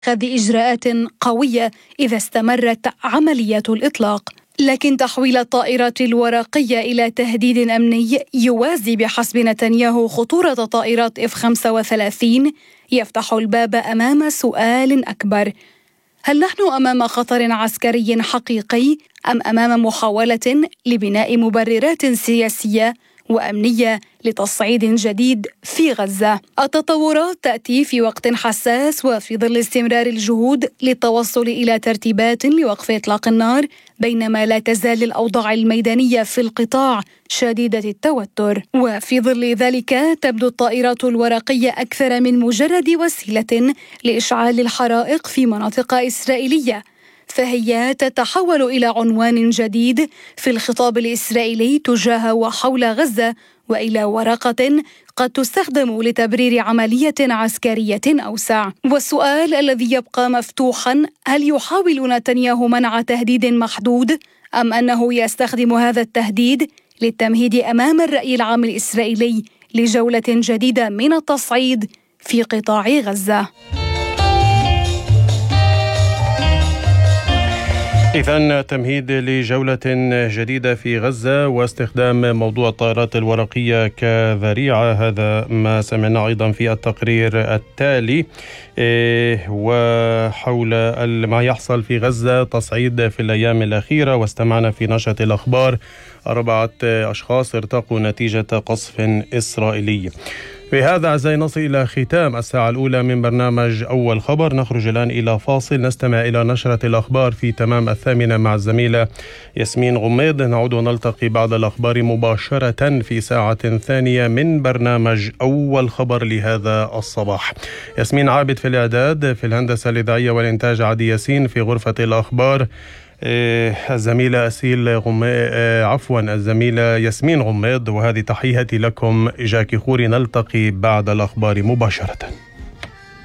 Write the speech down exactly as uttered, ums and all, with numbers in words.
اتخاذ إجراءات قوية إذا استمرت عمليات الإطلاق. لكن تحويل الطائرات الورقية إلى تهديد أمني يوازي بحسب نتنياهو خطورة طائرات إف خمسة وثلاثين يفتح الباب أمام سؤال أكبر: هل نحن أمام خطر عسكري حقيقي أم أمام محاولة لبناء مبررات سياسية وأمنية لتصعيد جديد في غزة؟ التطورات تأتي في وقت حساس وفي ظل استمرار الجهود للتوصل إلى ترتيبات لوقف إطلاق النار، بينما لا تزال الأوضاع الميدانية في القطاع شديدة التوتر. وفي ظل ذلك تبدو الطائرات الورقية أكثر من مجرد وسيلة لإشعال الحرائق في مناطق إسرائيلية، فهي تتحول إلى عنوان جديد في الخطاب الإسرائيلي تجاه وحول غزة، وإلى ورقة قد تستخدم لتبرير عملية عسكرية أوسع. والسؤال الذي يبقى مفتوحا: هل يحاول نتنياهو منع تهديد محدود أم أنه يستخدم هذا التهديد للتمهيد أمام الرأي العام الإسرائيلي لجولة جديدة من التصعيد في قطاع غزة؟ إذن تمهيد لجولة جديدة في غزة واستخدام موضوع الطائرات الورقية كذريعة، هذا ما سمعنا أيضا في التقرير التالي. وحول ما يحصل في غزة تصعيد في الأيام الأخيرة، واستمعنا في نشرة الأخبار أربعة أشخاص ارتقوا نتيجة قصف إسرائيلي. بهذا أعزائي نصل إلى ختام الساعة الأولى من برنامج أول خبر. نخرج الآن إلى فاصل، نستمع إلى نشرة الأخبار في تمام الثامنة مع الزميلة ياسمين غميض. نعود ونلتقي بعد الأخبار مباشرة في ساعة ثانية من برنامج أول خبر لهذا الصباح. ياسمين عابد في الإعداد، في الهندسة الإذاعية والإنتاج عادي ياسين، في غرفة الأخبار الزميلة أسيل غم... عفوا الزميلة ياسمين غميض، وهذه تحياتي لكم جاكي خوري. نلتقي بعد الأخبار مباشرة.